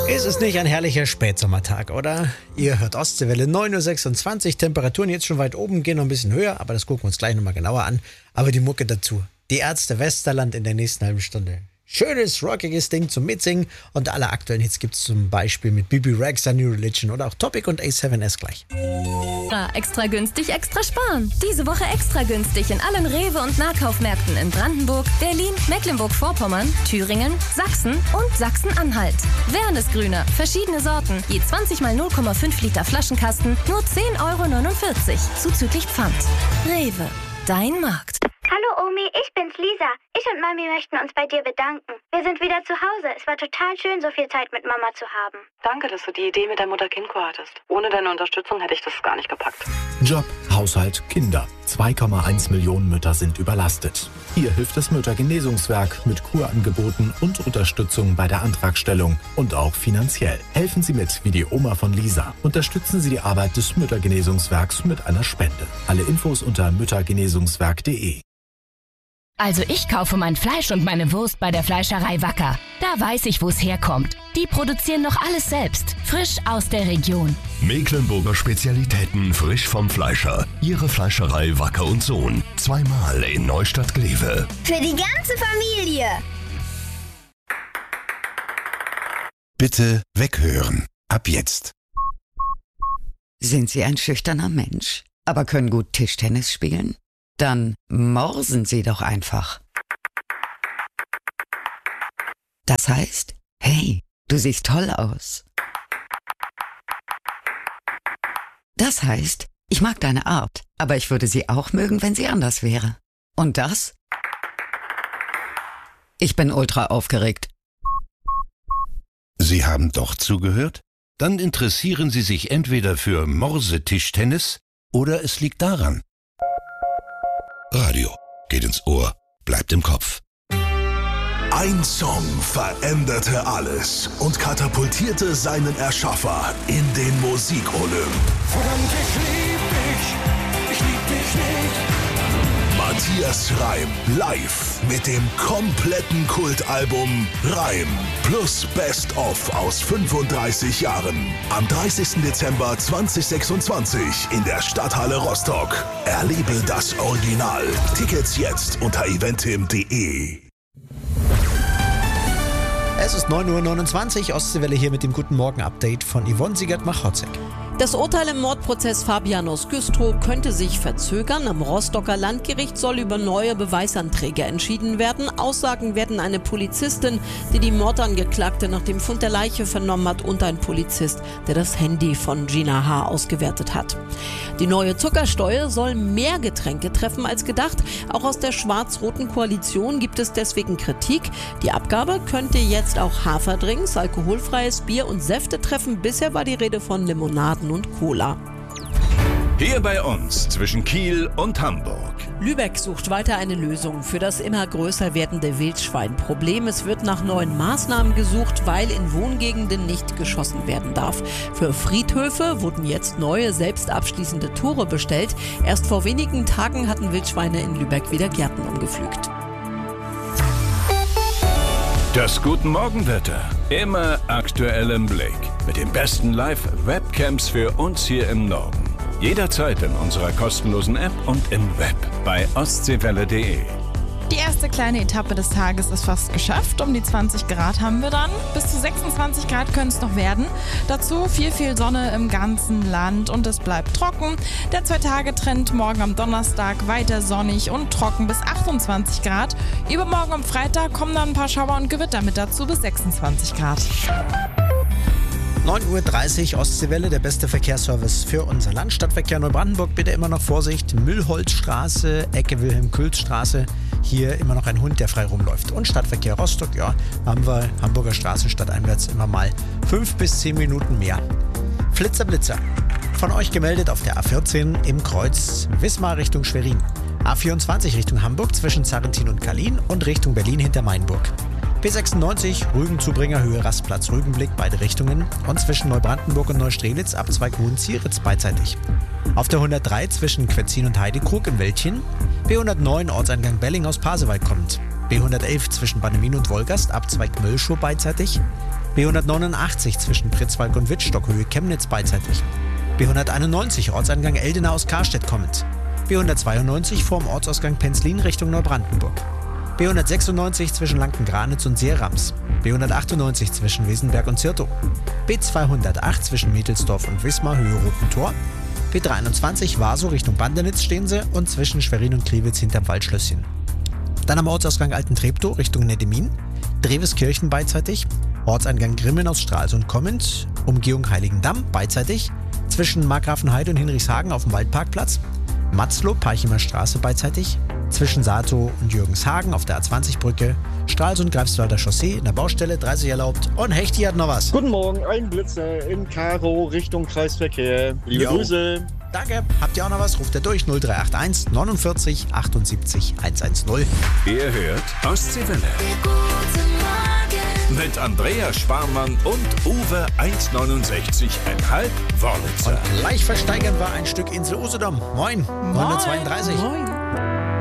Ist es nicht ein herrlicher Spätsommertag, oder? Ihr hört Ostseewelle 9.26 Uhr, Temperaturen jetzt schon weit oben, gehen noch ein bisschen höher, aber das gucken wir uns gleich nochmal genauer an. Aber die Mucke dazu. Die Ärzte Westerland in der nächsten halben Stunde. Schönes, rockiges Ding zum Mitsingen und alle aktuellen Hits gibt's zum Beispiel mit Bibi Rexha, New Religion oder auch Topic und A7S gleich. Extra günstig, extra sparen. Diese Woche extra günstig in allen Rewe- und Nahkaufmärkten in Brandenburg, Berlin, Mecklenburg-Vorpommern, Thüringen, Sachsen und Sachsen-Anhalt. Wernesgrüner, verschiedene Sorten, je 20 mal 0,5 Liter Flaschenkasten, nur 10,49 € zuzüglich Pfand. Rewe, dein Markt. Hallo Omi, ich bin's Lisa. Ich und Mami möchten uns bei dir bedanken. Wir sind wieder zu Hause. Es war total schön, so viel Zeit mit Mama zu haben. Danke, dass du die Idee mit der Mutter-Kind-Kur hattest. Ohne deine Unterstützung hätte ich das gar nicht gepackt. Job, Haushalt, Kinder. 2,1 Millionen Mütter sind überlastet. Hier hilft das Müttergenesungswerk mit Kurangeboten und Unterstützung bei der Antragstellung und auch finanziell. Helfen Sie mit, wie die Oma von Lisa. Unterstützen Sie die Arbeit des Müttergenesungswerks mit einer Spende. Alle Infos unter müttergenesungswerk.de. Also ich kaufe mein Fleisch und meine Wurst bei der Fleischerei Wacker. Da weiß ich, wo es herkommt. Die produzieren noch alles selbst, frisch aus der Region. Mecklenburger Spezialitäten frisch vom Fleischer. Ihre Fleischerei Wacker und Sohn. Zweimal in Neustadt-Glewe. Für die ganze Familie. Bitte weghören. Ab jetzt. Sind Sie ein schüchterner Mensch, aber können gut Tischtennis spielen? Dann morsen Sie doch einfach. Das heißt, hey, du siehst toll aus. Das heißt, ich mag deine Art, aber ich würde sie auch mögen, wenn sie anders wäre. Und das? Ich bin ultra aufgeregt. Sie haben doch zugehört? Dann interessieren Sie sich entweder für Morsetischtennis oder es liegt daran. Radio geht ins Ohr, bleibt im Kopf. Ein Song veränderte alles und katapultierte seinen Erschaffer in den Musikolymp. Verdammt, ich lieb dich nicht. Matthias Reim live mit dem kompletten Kultalbum Reim plus Best of aus 35 Jahren. Am 30. Dezember 2026 in der Stadthalle Rostock. Erlebe das Original. Tickets jetzt unter eventim.de. Es ist 9.29 Uhr, Ostseewelle hier mit dem Guten Morgen-Update von Yvonne Siegert-Machotzek. Das Urteil im Mordprozess Fabianos Güstrow könnte sich verzögern. Am Rostocker Landgericht soll über neue Beweisanträge entschieden werden. Aussagen werden eine Polizistin, die die Mordangeklagte nach dem Fund der Leiche vernommen hat, und ein Polizist, der das Handy von Gina H. ausgewertet hat. Die neue Zuckersteuer soll mehr Getränke treffen als gedacht. Auch aus der schwarz-roten Koalition gibt es deswegen Kritik. Die Abgabe könnte jetzt auch Haferdrinks, alkoholfreies Bier und Säfte treffen. Bisher war die Rede von Limonaden und Cola. Hier bei uns zwischen Kiel und Hamburg. Lübeck sucht weiter eine Lösung für das immer größer werdende Wildschweinproblem. Es wird nach neuen Maßnahmen gesucht, weil in Wohngegenden nicht geschossen werden darf. Für Friedhöfe wurden jetzt neue, selbst abschließende Tore bestellt. Erst vor wenigen Tagen hatten Wildschweine in Lübeck wieder Gärten umgepflügt. Das Guten Morgenwetter. Immer aktuell im Blick. Mit den besten Live-Webcams für uns hier im Norden. Jederzeit in unserer kostenlosen App und im Web bei ostseewelle.de. Die erste kleine Etappe des Tages ist fast geschafft. Um die 20 Grad haben wir dann. Bis zu 26 Grad können es noch werden. Dazu viel Sonne im ganzen Land und es bleibt trocken. Der 2-Tage-Trend morgen am Donnerstag weiter sonnig und trocken bis 28 Grad. Übermorgen am Freitag kommen dann ein paar Schauer und Gewitter mit dazu bis 26 Grad. 9.30 Uhr, Ostseewelle, der beste Verkehrsservice für unser Land. Stadtverkehr Neubrandenburg, bitte immer noch Vorsicht. Müllholzstraße, Ecke Wilhelm-Külz-Straße. Hier immer noch ein Hund, der frei rumläuft. Und Stadtverkehr Rostock, ja, haben wir Hamburger Straße stadteinwärts immer mal 5 bis 10 Minuten mehr. Flitzer. Von euch gemeldet auf der A14 im Kreuz Wismar Richtung Schwerin. A24 Richtung Hamburg zwischen Zarrentin und Kalin und Richtung Berlin hinter Mainburg. P96 Rügen-Zubringer Höhe Rastplatz Rügenblick, beide Richtungen, und zwischen Neubrandenburg und Neustrelitz Abzweig Hohenzieritz beidseitig. Auf der 103 zwischen Quetzin und Heidekrug im Wäldchen. B109 Ortseingang Belling aus Pasewalk kommt. B111 zwischen Bannemin und Wolgast Abzweig Möllschow beidseitig. B189 zwischen Pritzwalk und Wittstock, Höhe Chemnitz beidseitig. B191 Ortseingang Eldenau aus Karstedt kommend. B192 vorm Ortsausgang Penzlin Richtung Neubrandenburg. B196 zwischen Lanken-Granitz und Seerams. B198 zwischen Wesenberg und Zirtow. B208 zwischen Mittelsdorf und Wismar, Höhe Roten Tor. B321 Warsow Richtung Bandenitz stehen sie und zwischen Schwerin und Kliewitz hinterm Waldschlösschen. Dann am Ortsausgang Alten-Treptow Richtung Neddemin. Dreweskirchen beidseitig. Ortseingang Grimmen aus Stralsund kommend. Umgehung Heiligendamm beidseitig. Zwischen Markgrafenheide und Hinrichshagen auf dem Waldparkplatz. Matzlow, Parchimer Straße beidseitig. Zwischen Sato und Jürgenshagen auf der A20-Brücke. Stralsund-Greifswalder Chaussee in der Baustelle, 30 erlaubt. Und Hechti hat noch was. Guten Morgen, ein Blitzer in Karo Richtung Kreisverkehr. Liebe Grüße. Danke. Habt ihr auch noch was? Ruft ihr durch 0381 49 78 110. Ihr hört Ostseewelle. Mit Andrea Sparmann und Uwe 1,69,5 Wörlitzer. Und gleich versteigern wir ein Stück Insel Usedom. Moin. 932. Moin.